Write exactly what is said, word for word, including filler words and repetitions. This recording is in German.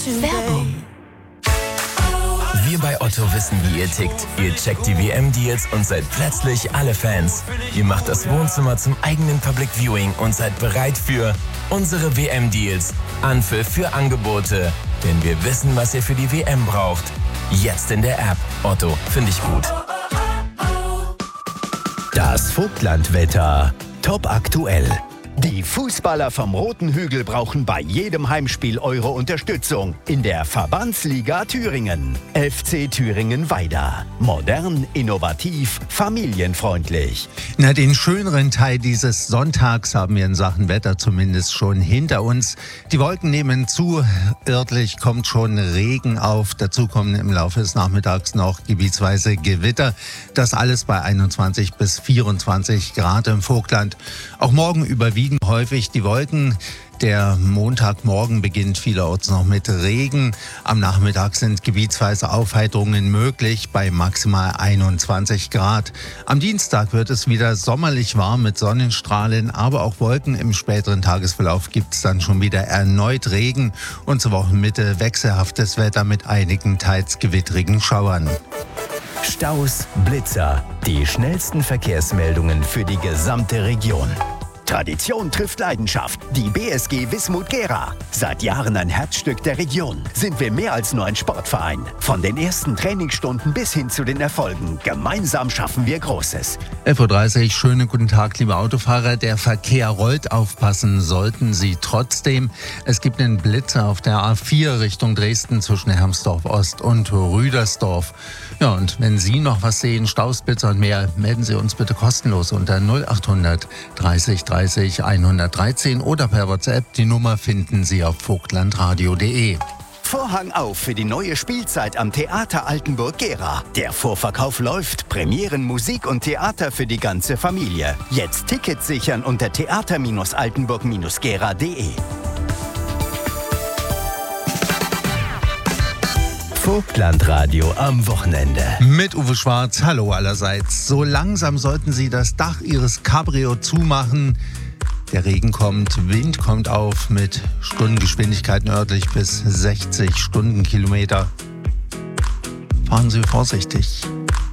Werbung. Wir bei Otto wissen, wie ihr tickt. Ihr checkt die W M-Deals und seid plötzlich alle Fans. Ihr macht das Wohnzimmer zum eigenen Public Viewing und seid bereit für unsere W M-Deals. Anpfiff für Angebote. Denn wir wissen, was ihr für die W M braucht. Jetzt in der App. Otto, finde ich gut. Das Vogtlandwetter. Top aktuell. Die Fußballer vom Roten Hügel brauchen bei jedem Heimspiel eure Unterstützung. In der Verbandsliga Thüringen. F C Thüringen-Weida. Modern, innovativ, familienfreundlich. Na, den schöneren Teil dieses Sonntags haben wir in Sachen Wetter zumindest schon hinter uns. Die Wolken nehmen zu. Örtlich kommt schon Regen auf. Dazu kommen im Laufe des Nachmittags noch gebietsweise Gewitter. Das alles bei einundzwanzig bis vierundzwanzig Grad im Vogtland. Auch morgen überwiegen häufig die Wolken. Der Montagmorgen beginnt vielerorts noch mit Regen. Am Nachmittag sind gebietsweise Aufheiterungen möglich bei maximal einundzwanzig Grad. Am Dienstag wird es wieder sommerlich warm mit Sonnenstrahlen, aber auch Wolken. Im späteren Tagesverlauf gibt es dann schon wieder erneut Regen und zur Wochenmitte wechselhaftes Wetter mit einigen teils gewittrigen Schauern. Staus, Blitzer. Die schnellsten Verkehrsmeldungen für die gesamte Region. Tradition trifft Leidenschaft. Die B S G Wismut Gera. Seit Jahren ein Herzstück der Region. Sind wir mehr als nur ein Sportverein. Von den ersten Trainingsstunden bis hin zu den Erfolgen. Gemeinsam schaffen wir Großes. elf Uhr dreißig, schönen guten Tag, liebe Autofahrer. Der Verkehr rollt, aufpassen sollten Sie trotzdem. Es gibt einen Blitzer auf der A vier Richtung Dresden zwischen Hermsdorf Ost und Rüdersdorf. Ja, und wenn Sie noch was sehen, Staus, Blitzer und mehr, melden Sie uns bitte kostenlos unter null achthundert dreißig dreißig hundertdreizehn oder per WhatsApp. Die Nummer finden Sie auf vogtlandradio punkt de. Vorhang auf für die neue Spielzeit am Theater Altenburg-Gera. Der Vorverkauf läuft. Premieren, Musik und Theater für die ganze Familie. Jetzt Tickets sichern unter theater altenburg gera punkt de. Vogtlandradio am Wochenende. Mit Uwe Schwarz, hallo allerseits. So langsam sollten Sie das Dach Ihres Cabrio zumachen. Der Regen kommt, Wind kommt auf mit Stundengeschwindigkeiten örtlich bis sechzig Stundenkilometer. Fahren Sie vorsichtig.